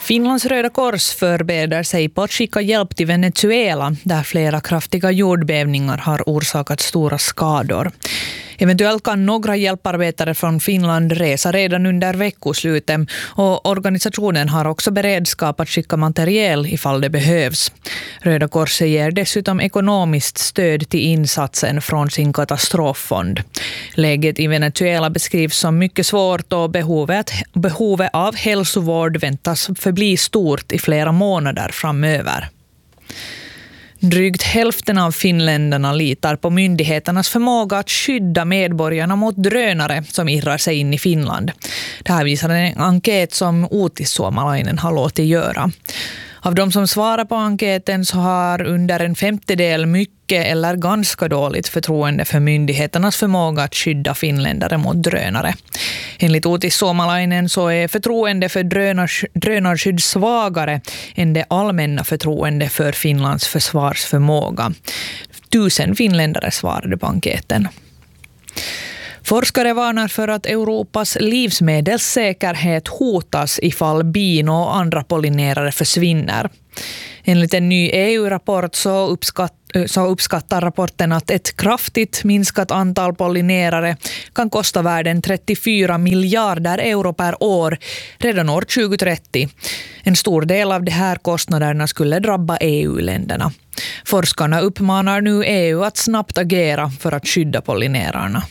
Finlands Röda Kors förbereder sig på att skicka hjälp till Venezuela där flera kraftiga jordbävningar har orsakat stora skador. Eventuellt kan några hjälparbetare från Finland resa redan under veckoslutet och organisationen har också beredskap att skicka material ifall det behövs. Röda Korset ger dessutom ekonomiskt stöd till insatsen från sin katastroffond. Läget i Venezuela beskrivs som mycket svårt och behovet av hälsovård väntas förbli stort i flera månader framöver. Drygt hälften av finländarna litar på myndigheternas förmåga att skydda medborgarna mot drönare som irrar sig in i Finland. Det här visar en enkät som Uutissuomalainen har låtit göra. Av de som svarar på enkäten så har under en femtedel mycket eller ganska dåligt förtroende för myndigheternas förmåga att skydda finländare mot drönare. Enligt Uutissuomalainen så är förtroende för drönarskydd svagare än det allmänna förtroende för Finlands försvarsförmåga. 1000 finländare svarade på enkäten. Forskare varnar för att Europas livsmedelssäkerhet hotas ifall bin och andra pollinerare försvinner. Enligt en ny EU-rapport så uppskattar rapporten att ett kraftigt minskat antal pollinerare kan kosta världen 34 miljarder euro per år redan år 2030. En stor del av de här kostnaderna skulle drabba EU-länderna. Forskarna uppmanar nu EU att snabbt agera för att skydda pollinerarna.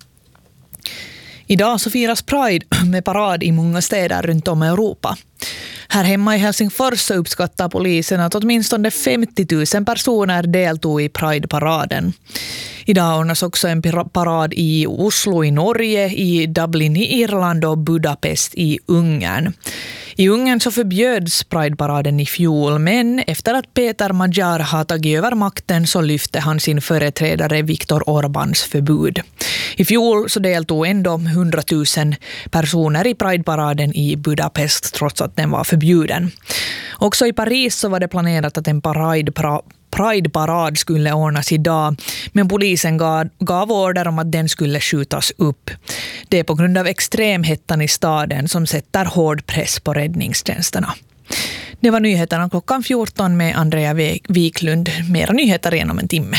Idag så firas Pride med parad i många städer runt om i Europa. Här hemma i Helsingfors så uppskattar polisen att åtminstone 50 000 personer deltog i Pride-paraden. Idag ordnas också en parad i Oslo i Norge, i Dublin i Irland och Budapest i Ungern. I Ungern så förbjöds Pride-paraden i fjol, men efter att Peter Magyar har tagit över makten så lyfte han sin företrädare Viktor Orbáns förbud. I fjol så deltog ändå 100 000 personer i Pride-paraden i Budapest trots att den var förbjuden. Också i Paris så var det planerat att en Pride-parad skulle ordnas idag, men polisen gav order om att den skulle skjutas upp. Det är på grund av extremhettan i staden som sätter hård press på räddningstjänsterna. Det var nyheterna klockan 14 med Andrea Wiklund. Mera nyheter inom en timme.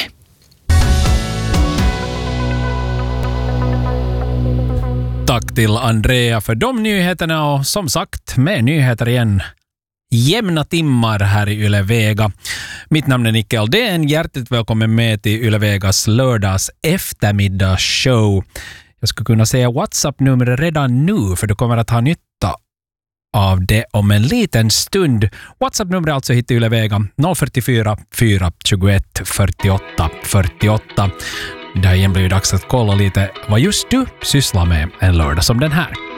Tack till Andrea för de nyheterna och som sagt med nyheter igen. Jämna timmar här i Yle Vega. Mitt namn är Nicke Aldén. Hjärtligt välkommen med till Yle Vegas lördags eftermiddagsshow. Jag skulle kunna säga WhatsApp-numret redan nu för du kommer att ha nytta av det om en liten stund. WhatsApp-numret alltså hittar Yle Vega 044 421 48 48. Det här igen blir dags att kolla lite vad just du sysslar med en lördag som den här.